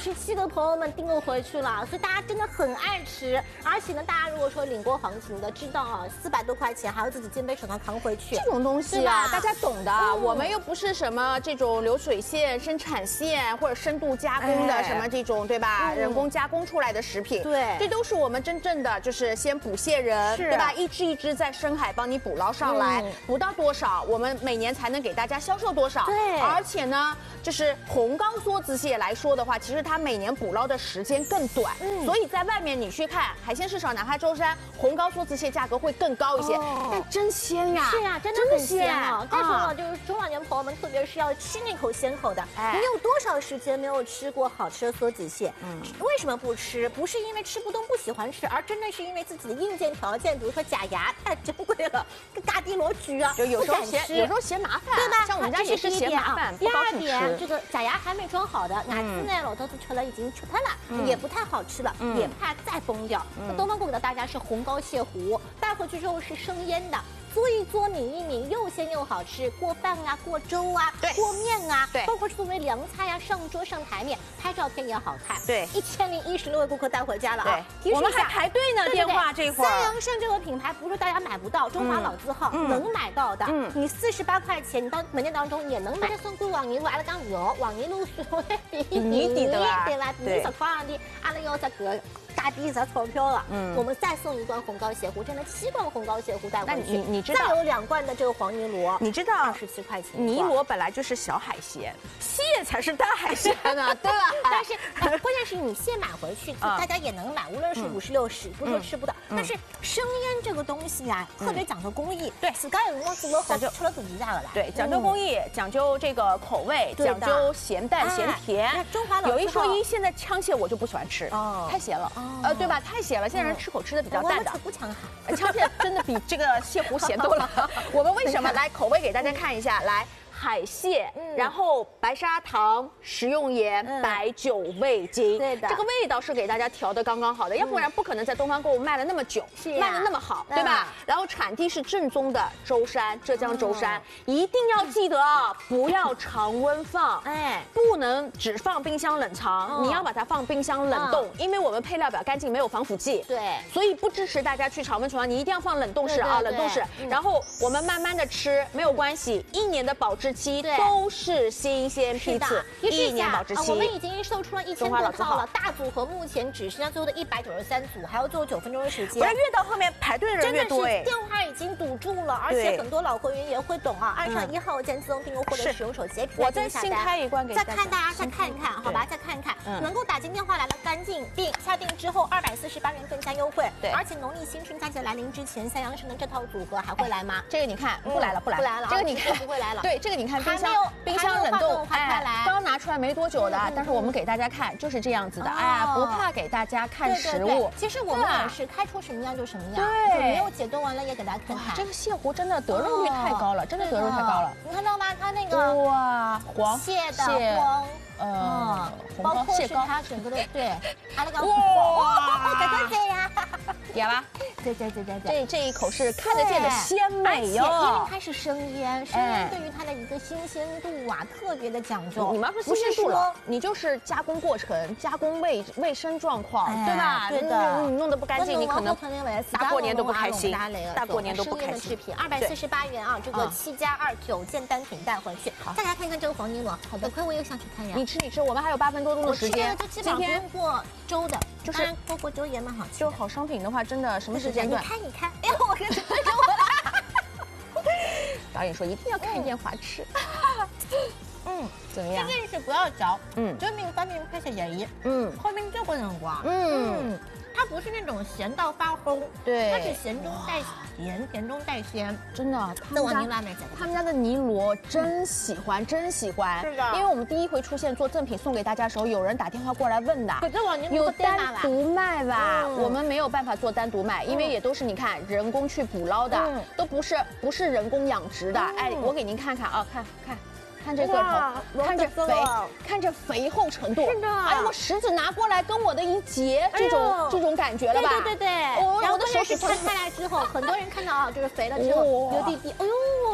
97个朋友们订购回去了，所以大家真的很爱吃。而且呢，大家如果说领过行情的，知道啊，400多块钱还要自己肩背手上扛回去， 这种东西啊，大家懂的。我们又不是什么这种流水线、生产线或者深度加工的什么这种，对吧？人工加工出来的食品， 对， 这都是我们真正的就是先捕蟹人，对吧？一只一只在深海帮你捕捞上来，捕到多少，我们每年才能给大家销售多少。 对， 而且呢，就是红膏梭子蟹来说的话，其实它每年捕捞的时间更短，所以在外面你去看海鲜市场，哪怕舟山红膏梭子蟹价格会更高一些，但真鲜呀！ 是呀，真的很鲜啊！再说了，就是中老年朋友们，特别是要吃那口鲜口的，你有多少时间没有吃过好吃的梭子蟹？为什么不吃？不是因为吃不动不喜欢吃，而真的是因为自己的硬件条件，比如说假牙太珍贵了，嘎滴罗菊啊， 就有时候嫌麻烦， 对吧？ 像我们家也是嫌麻烦。 第二点，这个假牙还没装好的，俺子呢老头子吃了已经吃喷了，也不太好吃了，也怕再崩掉。那东方给到大家是红膏蟹糊，带回去之后是生腌的。做一做，抿一抿，又鲜又好吃，过饭啊，过粥啊，过面啊，对，包括是作为凉菜啊，上桌上台面，拍照片也好看。对，1016位顾客带回家了啊！ 我们还排队呢，电话这会儿。 三阳盛这个品牌不是大家买不到，中华老字号能买到的。你48块钱，你到门店当中也能买。这送归往年路，阿拉讲有往年路说比你低的对吧？比10块的，阿拉要这个。大第一钞票了，我们再送一罐红膏蟹糊，真的7罐红膏蟹糊带回去。你知道，再有2罐的这个黄泥螺，你知道27块钱。 泥螺本来就是小海鲜，蟹才是大海鲜呢，对吧？ 但是关键是你蟹买回去，大家也能买，无论是50、60，不是说吃不到。但是生腌这个东西啊，特别讲究工艺，对，自家有辰光做了好，吃了自己家的啦。 对，讲究工艺，讲究这个口味，讲究咸淡咸甜。 中华老有一说一，现在枪蟹我就不喜欢吃，太咸了。对吧？太咸了，现在人吃口吃的比较淡的。 不强哈， 枪蟹真的比这个蟹糊咸多了。我们为什么来口味给大家看一下？来。海蟹，然后白砂糖、食用盐、白酒、味精，对的，这个味道是给大家调的刚刚好的，要不然不可能在东方购物卖了那么久，卖的那么好，对吧？然后产地是正宗的舟山，浙江舟山，一定要记得啊，不要常温放，不能只放冰箱冷藏，你要把它放冰箱冷冻，因为我们配料表干净，没有防腐剂，对，所以不支持大家去常温储藏，你一定要放冷冻室啊，冷冻室，然后我们慢慢的吃，没有关系，1年的保质期都是新鲜批次，1年保质期。 我们已经售出了1000多套了，大组合目前只剩下最后的193组，还要最后9分钟的时间。 越到后面排队的人越多， 电话已经堵住了，而且很多老会员也会懂啊，按上1号键自动订购或者使用手机 APP 我再新开一罐给大家， 再看大家再看一看，好吧，再看一看，能够打进电话来了，赶紧订，下订之后248元更加优惠，对，而且农历新春佳节来临之前，三阳生的这套组合还会来吗？ 这个你看不来了，不来了，这个你看不会来了， 对，这个你看冰箱冷冻，刚拿出来没多久的，但是我们给大家看就是这样子的，不怕给大家看实物。 其实我们也是开出什么样就什么样，对，没有解冻完了也给大家看看。 这个蟹糊真的得肉率太高了，真的得肉太高了。 你看到吗？它那个黄蟹的黄。包括是它整个的对，阿拉讲哇，对呀， 点吧， 对， 这一口是看得见的鲜美哟， 因为它是生腌，生腌对于它的一个新鲜度啊特别的讲究。 你们不是新鲜度了，你就是加工过程、加工卫生状况，对吧？ 对的， 你弄得不干净，你可能大过年都不开心，大过年都不开心。 制品248元啊，这个7+2 9件单品带回去。大家看一看这个黄泥螺，好的，亏我又想去看呀。你吃，我们还有8分多钟的时间。 今天过粥的，就是过粥也蛮好吃。 就好商品的话，真的什么时间段？ 你看，哎呦，我跟你说， 导演说一定要看燕华吃。怎么样？ 这件事不要嚼，这面方面拍下盐，后面这个辰光，它不是那种咸到发齁，对，它是咸中带咸，甜中带鲜， 真的。他们家的泥螺真喜欢，是的。因为我们第一回出现做赠品送给大家的时候，有人打电话过来问的，有单独卖吧？我们没有办法做单独卖，因为也都是你看人工去捕捞的，都不是人工养殖的。哎，我给您看看啊，看这个头，看这肥厚程度，是的。哎呦，我食指拿过来跟我的一截，这种感觉了吧？ 对。然后我的手指摊开来之后，很多人看到啊，就是肥了之后有滴滴，哎呦，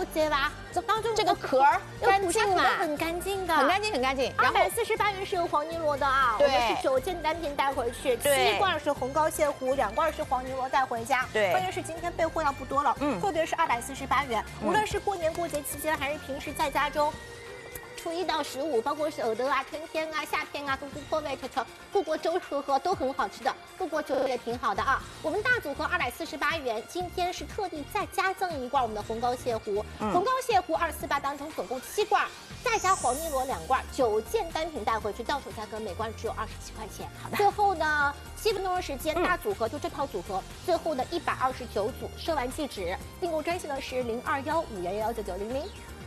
对吧？当中这个壳儿干净嘛， 很干净的， 很干净，很干净。然后 248元是有黄泥螺的啊，我们是9件单品带回去，7罐是红膏蟹糊，2罐是黄泥螺带回家。 对， 关键是今天备货量不多了，特别是248元，无论是过年过节期间，还是平时在家中。初1到15，包括是藕的啊、春天啊、夏天啊，都不破胃吃，过过粥喝都很好吃的，过过酒也挺好的啊。我们大组合248元，今天是特地再加赠1罐我们的红膏蟹糊，红膏蟹糊248当中总共7罐，再加黄泥螺2罐，9件单品带回去，到手价格每罐只有27块钱。好的，最后呢7分钟的时间，大组合就这套组合，最后的129组，赊完即止，订购专线呢是0215119900。